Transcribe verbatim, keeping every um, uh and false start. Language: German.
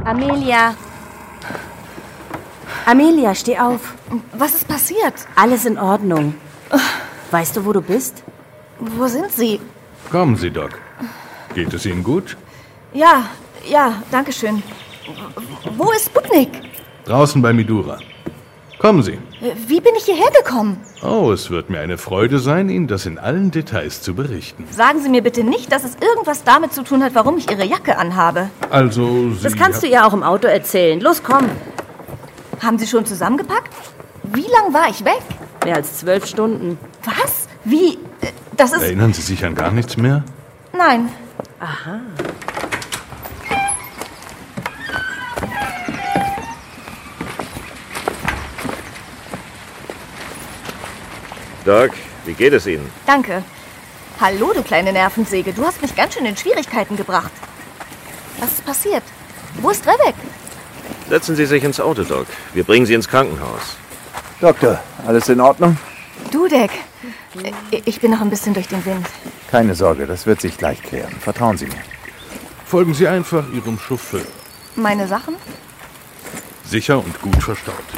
Amelia. Amelia, steh auf. Was ist passiert? Alles in Ordnung. Weißt du, wo du bist? Wo sind Sie? Kommen Sie, Doc. Geht es Ihnen gut? Ja, ja, danke schön. Wo ist Sputnik? Draußen bei Midura. Kommen Sie. Wie bin ich hierher gekommen? Oh, es wird mir eine Freude sein, Ihnen das in allen Details zu berichten. Sagen Sie mir bitte nicht, dass es irgendwas damit zu tun hat, warum ich Ihre Jacke anhabe. Also, Sie... Das kannst du ihr auch im Auto erzählen. Los, komm. Haben Sie schon zusammengepackt? Wie lang war ich weg? Mehr als zwölf Stunden. Was? Wie? Das ist... Erinnern Sie sich an gar nichts mehr? Nein. Aha. Doc, wie geht es Ihnen? Danke. Hallo, du kleine Nervensäge. Du hast mich ganz schön in Schwierigkeiten gebracht. Was ist passiert? Wo ist Rebek? Setzen Sie sich ins Auto, Doc. Wir bringen Sie ins Krankenhaus. Doktor, alles in Ordnung? Dudek. Ich bin noch ein bisschen durch den Wind. Keine Sorge, das wird sich gleich klären. Vertrauen Sie mir. Folgen Sie einfach Ihrem Chauffeur. Meine Sachen? Sicher und gut verstaut.